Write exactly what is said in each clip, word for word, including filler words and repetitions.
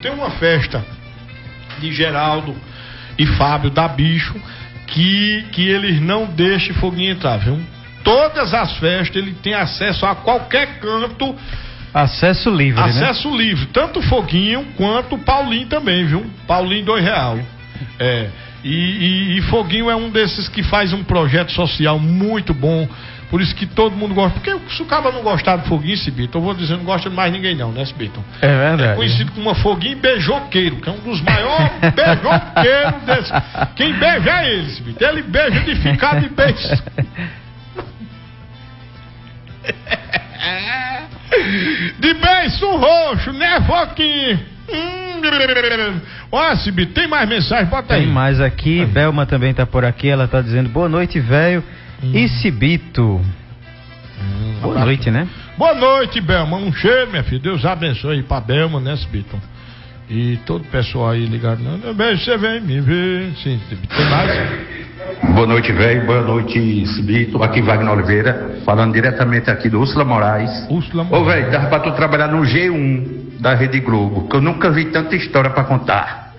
tem uma festa de Geraldo e Fábio da Bicho que, que eles não deixam foguinho entrar, viu? Todas as festas ele tem acesso a qualquer canto. Acesso livre, Acesso né? livre, tanto o Foguinho quanto o Paulinho também, viu? Paulinho dois real. É. E, e, e Foguinho é um desses que faz um projeto social muito bom. Por isso que todo mundo gosta. Porque se o cara não gostar de Foguinho, Cibito, eu vou dizer, não gosta de mais ninguém não, né, Cibito? É verdade. É conhecido como Foguinho Beijoqueiro, que é um dos maiores beijoqueiros desse. Quem beija é ele, Cibito. Ele beija de ficar de beijo. De beiço roxo, né, Foquinho? Hum, Ó, Cibito, tem mais mensagem? Bota aí. Tem mais aqui, ah. Belma também tá por aqui, ela tá dizendo boa noite, velho. Hum. E Cibito? Hum, boa abraço. Noite, né? Boa noite, Belma. Um cheiro, minha filha. Deus abençoe aí pra Belma, né, Cibito? E todo o pessoal aí ligado. Não, beijo, você vem me ver. Sim, tem mais? Boa noite, velho. Boa noite, Cibito. Aqui Wagner Oliveira, falando diretamente aqui do Úrsula Moraes. Úrsula Moraes. Ô, velho, dava pra tu trabalhar no G um da Rede Globo, que eu nunca vi tanta história pra contar.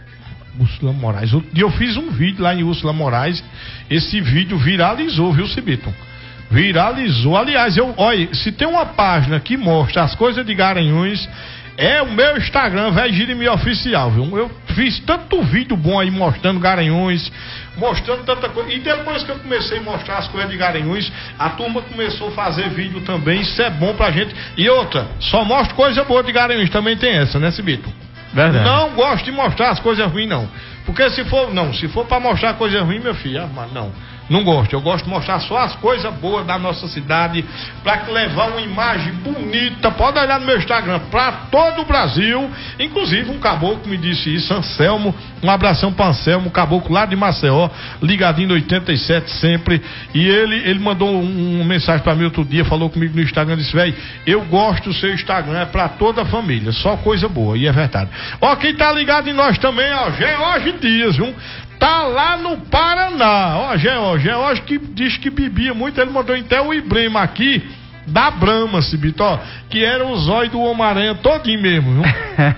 Úrsula Moraes. E eu fiz um vídeo lá em Úrsula Moraes. Esse vídeo viralizou, viu, Cibito? Viralizou. Aliás, eu, olha, se tem uma página que mostra as coisas de Garanhuns, é o meu Instagram, velho Jirimi Oficial, viu? Eu fiz tanto vídeo bom aí mostrando Garanhuns, mostrando tanta coisa. E depois que eu comecei a mostrar as coisas de Garanhuns, a turma começou a fazer vídeo também. Isso é bom pra gente. E outra, só mostro coisa boa de Garanhuns, também tem essa, né, Cibito? Verdade. Não gosto de mostrar as coisas ruins, não. Porque se for, não, se for pra mostrar coisa ruim, meu filho, ah, não. Não gosto, eu gosto de mostrar só as coisas boas da nossa cidade, para levar uma imagem bonita. Pode olhar no meu Instagram, para todo o Brasil. Inclusive um caboclo me disse isso, Anselmo. Um abração para Anselmo, caboclo lá de Maceió, ligadinho no oitenta e sete sempre. E ele, ele mandou um, um mensagem para mim outro dia, falou comigo no Instagram, disse: velho, eu gosto do seu Instagram, é para toda a família, só coisa boa, e é verdade. Ó, quem tá ligado em nós também, ó, George Dias, viu? Tá lá no Paraná, ó, George, George que diz que bebia muito, ele mandou até o Ibrahim aqui, da Brahma, Cibito, ó, que era o zóio do Homem-Aranha todinho mesmo, viu?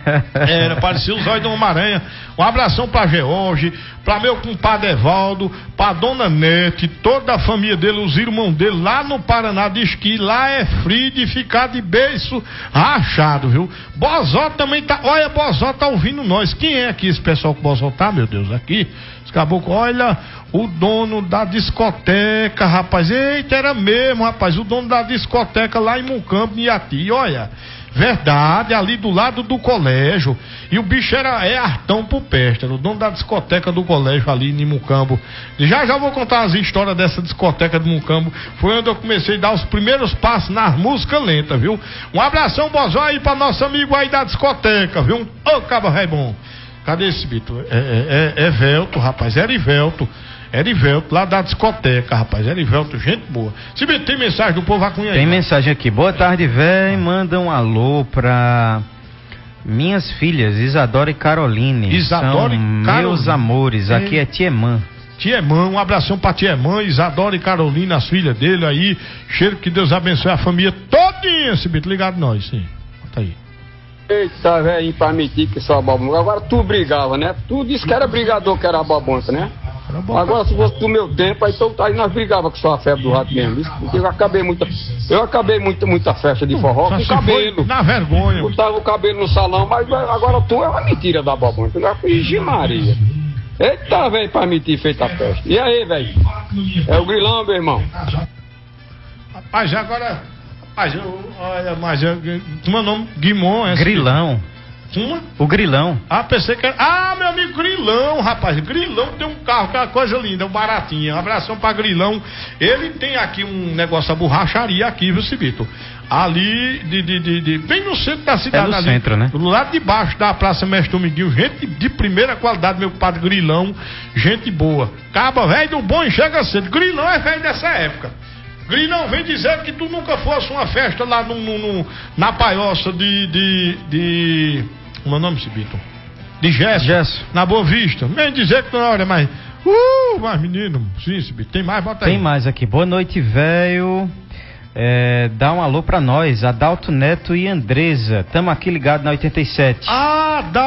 Era, parecia o zóio do Homem-Aranha. Um abração pra George, pra meu compadre Evaldo, pra dona Nete, toda a família dele, os irmãos dele lá no Paraná. Diz que lá é frio de ficar de beiço rachado, viu? Bozó também tá, olha, Bozó tá ouvindo nós. Quem é aqui esse pessoal que Bozó tá, meu Deus, aqui? Esse caboclo, olha, o dono da discoteca, rapaz. Eita, era mesmo, rapaz, o dono da discoteca lá em Mucambo, Niati, olha. Verdade, ali do lado do colégio. E o bicho era, é Artão Pupestre, o dono da discoteca do colégio ali em Mucambo. Já já vou contar as histórias dessa discoteca de Mucambo. Foi onde eu comecei a dar os primeiros passos nas músicas lentas, viu? Um abração, Bozó, aí pra nosso amigo aí da discoteca, viu? Ô, cabo rei bom. Cadê esse Bito? É, é, é, é Velto, rapaz, era Ivelto. Erivelto, lá da discoteca, rapaz. Erivelto, gente boa. Se tem mensagem do povo Acunha aí. Tem mensagem aqui. Boa tarde, velho. Manda um alô pra minhas filhas, Isadora e Caroline. Isadora e Caroline. Meus amores, aqui é Tiemã. Tiemã, um abração pra Tiemã, Isadora e Carolina, as filhas dele aí. Cheiro, que Deus abençoe a família todinha, se Bito, ligado nós, sim. Tá aí. Eita, velho, pra mentir que só babonca. Agora tu brigava, né? Tu disse que era brigador, que era babonca, né? Agora, se fosse do meu tempo, aí, então, aí nós brigava com só a febre do rato mesmo. Porque eu acabei muita. Eu acabei muita, muita festa de forró com cabelo. Na vergonha. Botava o cabelo no salão, mas agora tu é uma mentira da babona. Tu já Ixi, Maria. Eita, velho, pra mentir feita a festa. E aí, velho? É o Grilão, meu irmão. Rapaz, agora. Rapaz, eu, olha, mas eu. Meu nome Guimon, é Grilão. Uma? O Grilão. Ah, pensei que era. Ah, meu amigo Grilão, rapaz. Grilão tem um carro, que é uma coisa linda, um baratinho. Um abração pra Grilão. Ele tem aqui um negócio, a borracharia aqui, viu, Cibito? Ali, de, de, de, de, bem no centro da cidade. É no ali, centro, né? Do lado de baixo da Praça Mestre Dominguinho. Gente de primeira qualidade, meu padre Grilão. Gente boa. Caba velho do bom e chega cedo. Grilão é velho dessa época. Grilão, vem dizer que tu nunca fosse uma festa lá no, no, no, na paioça de. de. de. Como é o nome, Cibito? De Gesso. Gesso. Na Boa Vista. Vem dizer que não olha mais. Uh, mas menino, sim, Cibito. Tem mais, bota aí. Tem mais aqui. Boa noite, velho. É, dá um alô pra nós, Adalto Neto e Andresa. Tamo aqui ligado na oitenta e sete. Ah, dá.